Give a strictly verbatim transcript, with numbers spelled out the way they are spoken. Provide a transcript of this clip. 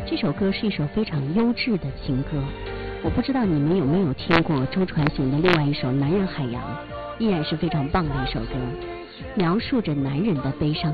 这首歌是一首非常优质的情歌，我不知道你们有没有听过周传雄的另外一首《男人海洋》，依然是非常棒的一首歌，描述着男人的悲伤